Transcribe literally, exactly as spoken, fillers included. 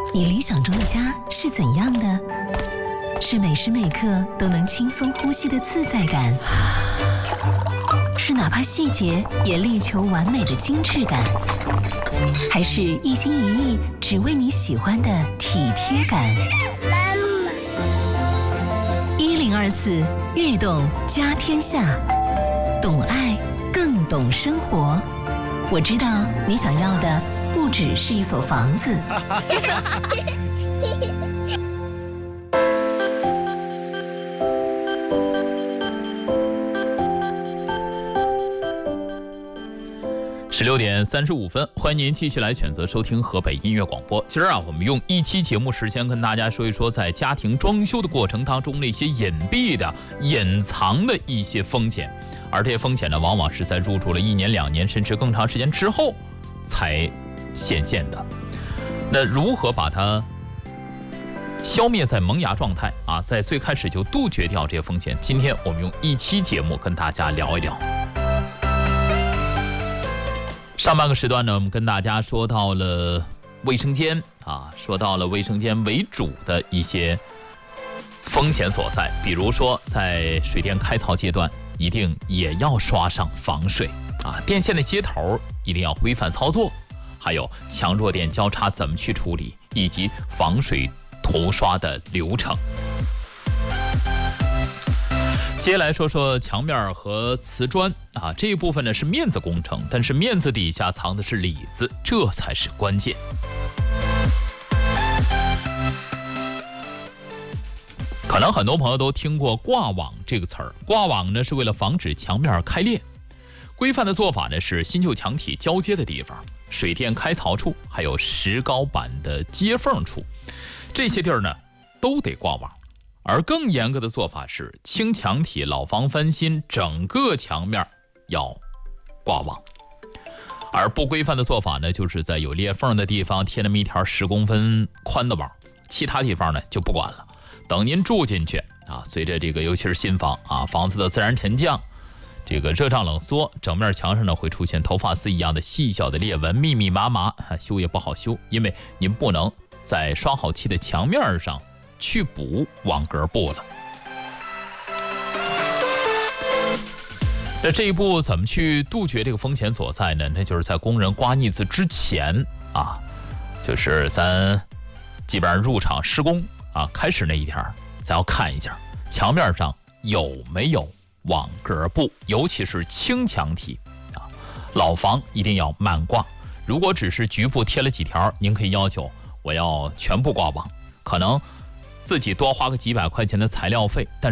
你理想中的家是怎样的？是每时每刻都能轻松呼吸的自在感，是哪怕细节也力求完美的精致感，还是一心一意只为你喜欢的体贴感？一零二四悦动家天下，懂爱更懂生活。我知道你想要的不只是一所房子。 十六点三十五分，欢迎您继续来选择收听河北音乐广播。今儿啊，我们用一期节目时间跟大家说一说，在家庭装修的过程当中那些隐蔽的、隐藏的一些风险，而这些风险呢，往往是在入住了一年、两年甚至更长时间之后才显现的。那如何把它消灭在萌芽状态啊？在最开始就杜绝掉这些风险，今天我们用一期节目跟大家聊一聊。上半个时段呢，我们跟大家说到了卫生间啊，说到了卫生间为主的一些风险所在，比如说在水电开槽阶段，一定也要刷上防水啊，电线的接头一定要规范操作，还有强弱电交叉怎么去处理，以及防水涂刷的流程。接下来说说墙面和瓷砖啊，这一部分呢是面子工程，但是面子底下藏的是里子，这才是关键。可能很多朋友都听过挂网这个词儿，挂网呢是为了防止墙面开裂。规范的做法呢是新旧墙体交接的地方、水电开槽处，还有石膏板的接缝处，这些地儿呢都得挂网。而更严格的做法是清墙体、老房翻新，整个墙面要挂网。而不规范的做法呢，就是在有裂缝的地方贴那么一条十公分宽的网，其他地方呢就不管了。等您住进去啊，随着这个尤其是新房啊，房子的自然沉降，这个热胀冷缩，整面墙上呢会出现头发丝一样的细小的裂纹，密密麻麻，修也不好修，因为您不能在刷好漆的墙面上去补网格布了。那这一步怎么去杜绝这个风险所在呢？那就是在工人刮腻子之前啊，就是咱基本上入场施工啊，开始那一天，咱要看一下墙面上有没有网格布，尤其是轻墙体啊，老房一定要满挂。如果只是局部贴了几条，您可以要求我要全部挂网，可能自己多花个几百块钱的材料费，但